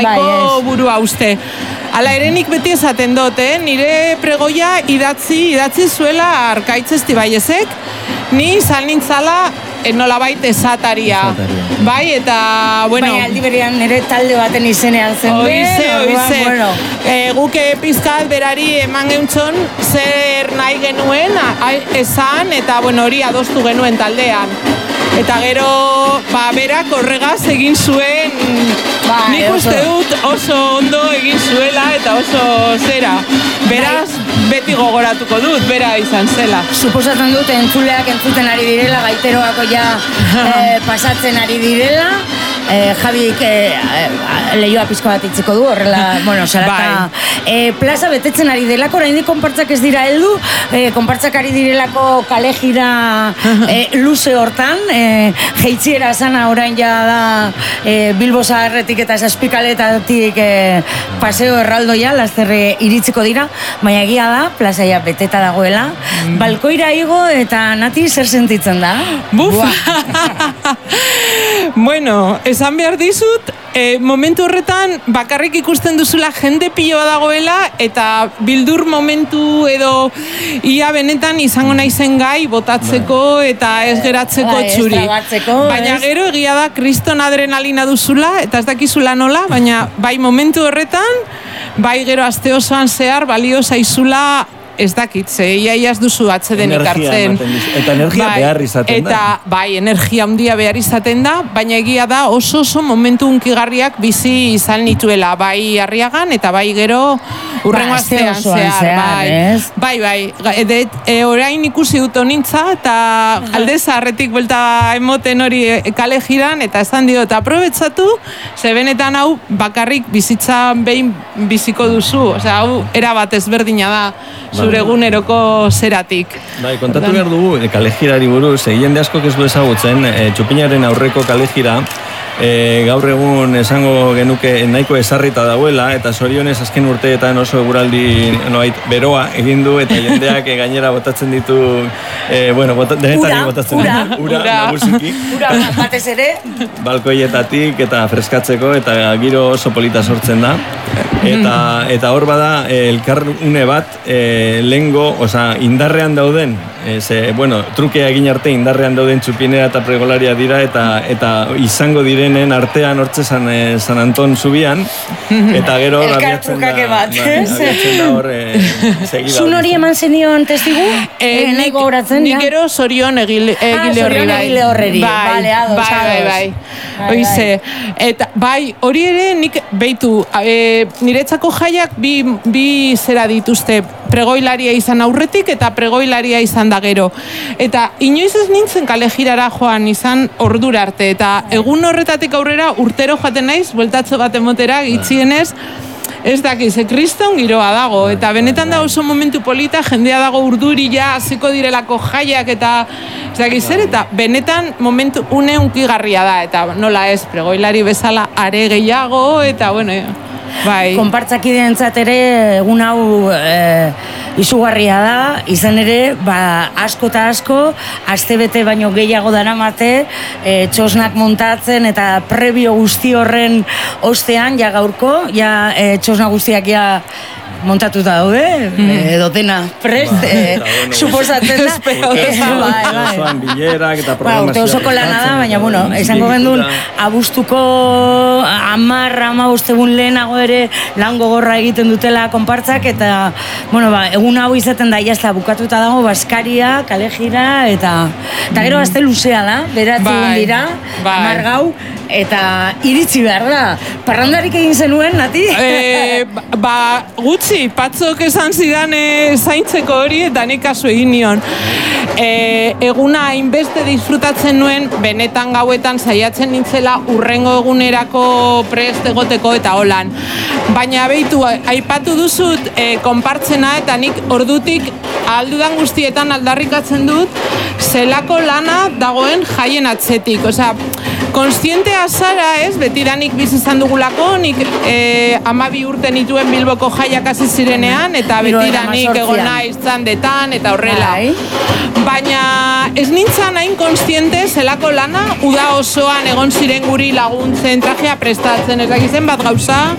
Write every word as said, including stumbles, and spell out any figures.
Eko burua uste. Hala ere nik beti esaten dut, eh? Nire pregoia idatzi, idatzi zuela Arkaitz Estibaiezek, ni izan nintzala nolabait esataria. Bai, eta, bueno... Baina aldi berean nire talde baten izenean zen ben. Oize, oize. Bueno. E, guke pizkat berari eman geuntzon zer nahi genuen esan, eta, bueno, hori adostu genuen taldean. Eta gero, ba, berak horregaz egin zuen, ba, nik uste dut oso ondo egin zuela eta oso zera. Beraz, beti gogoratuko dut, bera izan zela. Suposatzen dut entzuleak entzuten ari direla, gaiteroako ja eh, pasatzen ari direla. Eh, Jabik eh, lehioa pizko bat itziko du, horrela, bueno, sarata. Eh, plaza betetzen ari delako, oraindik konpartzak ez dira heldu, eh, konpartzak ari direlako kale gira eh, luze hortan, eh, jeitziera sana orain ja da eh, Bilbo Zaharretik eta Zazpikaletatik eh, paseo erraldoia, lasterre iritziko dira, baina egia da, plazaia beteta dagoela, mm. balkoira igo eta Nati zer sentitzen da? Buf! Bueno, esan behar dizut, e, momentu horretan bakarrik ikusten duzula jende piloa dagoela eta bildur momentu edo ia benetan izango naizen gai botatzeko eta ez geratzeko txuri. Baina gero egia da kriston adrenalina duzula eta ez dakizula nola, baina bai momentu horretan, bai gero aste osoan zehar balio zaizula ez dakit, ze iaiaz duzu atzedenik hartzen. Eta energia bai, behar izaten da. Eta bai, energia handia behar izaten da, baina egia da oso oso momentu unkigarriak bizi izan nituela, bai Arriagan eta bai gero urrengo ba, astean zehar. Bai, bai, bai. Ede, e, orain ikusi dut honintza eta alde zaharretik buelta emoten hori kale jiran eta esan dio eta aprobetsatu, ze benetan hau bakarrik bizitzan behin biziko duzu, osea, hau erabat ezberdina da. Zure eguneroko zeratik. Bai, kontatu behar dugu, e, kalejirari buruz, e, jende askok ez du ezagutzen, e, Txupinaren aurreko kalejira, e, gaur egun esango genuke nahiko ezarrita dagoela, eta zorionez azken urteetan oso eguraldi noait, beroa egin du, eta jendeak e, gainera botatzen ditu, e, bueno, bota, denetari botatzen ura, ditu, ura, ura, nagusiki. Ura, batez ere. Balkoietatik eta freskatzeko, eta giro oso polita sortzen da. Eta, eta hor bada elkarrune bat e, lengo, oza, indarrean dauden, e, ze, bueno, trukea egin arte indarrean dauden Txupinera eta Pregolaria dira eta eta izango direnen artean hortze San, e, San Anton zubian, eta gero abiatzen da, bat, ba, abiatzen da hor e, segida. Zun hori eman zenion testigu? E, e, nik, nik gero zorion egile, egile horri. Ah, egile horreri. Bai, vale, ados, bai, bai, bai. Bai, Oize, eta bai, hori ere nik beitu, e, niretzako jaiak bi, bi zera dituzte, pregoilaria izan aurretik eta pregoilaria izan da gero. Eta inoiz ez nintzen kale jirara joan izan ordura arte, eta egun horretatik aurrera urtero joaten naiz, bueltatzo bat emotera, gitxienez, ez dakiz, kriston giroa dago, eta benetan da oso momentu polita, jendea dago urduri ja, hasiko direlako jaiak, eta ez dakiz zer, eta benetan momentu une unkigarria da, eta nola ez, pregoilari bezala are gehiago, eta bueno, bai. Konpartzakideentzat ere egun hau e, izugarria da, izan ere, ba, asko eta asko, astebete baino gehiago daramate, e, txosnak montatzen eta prebio guzti horren ostean, ja gaurko, ja e, txosna guztiak ja montatuta daude, mm. e, dotena prest, ba, e, suposatzen da. Osoan bilerak eta programazioak. Urte osoko lana da, baina, bueno, esango gendun, abuztuko amar, ama ustegun lehenago ere lan gogorra egiten dutela konpartzak, eta, bueno, ba, egun hau izaten da, jazta, bukatuta dago, Baskaria, kale jira, eta, eta gero azte luzea da, beratzen dira, amar gau, eta iritsi behar da. Parrandarik egin zenuen, Nati? E, ba, gutxi, patzok esan zidan e, zaintzeko hori, eta nik kasu egin nion. E, eguna hainbeste disfrutatzen nuen, benetan gauetan saiatzen nintzela urrengo egunerako prest egoteko eta holan. Baina beitu, aipatu duzut e, konpartzena, eta nik ordutik aldudan guztietan aldarrikatzen dut, zelako lana dagoen jaien atzetik. Osea, konstientea zara, ez, betidanik bizi izan dugulako, nik e, amabi urte nituen Bilboko jaiak hasi zirenean, eta betidanik egon naiz zandetan, eta horrela. Baina ez nintzen hain konstiente zelako lana, uda osoan egon ziren guri laguntzen, trajea prestatzen, ez dakizen bat gauza,